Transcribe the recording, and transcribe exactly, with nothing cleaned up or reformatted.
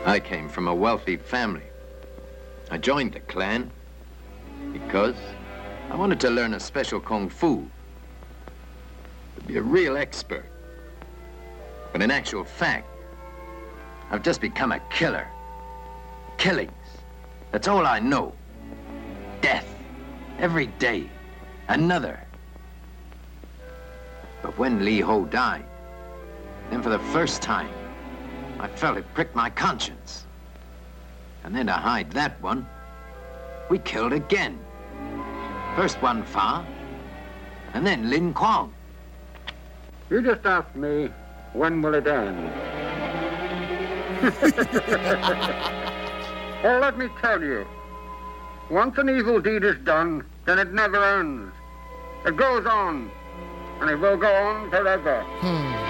I came from a wealthy family. I joined the clan because I wanted to learn a special kung fu, to be a real expert. But in actual fact, I've just become a killer. Killings, that's all I know. Death, every day, another. But when Li Ho died, then for the first time, I felt it prick my conscience. And then to hide that one, we killed again. First Wan Fa, and then Lin Kuang. You just asked me, when will it end? Well, let me tell you, once an evil deed is done, then it never ends. It goes on, and it will go on forever. Hmm.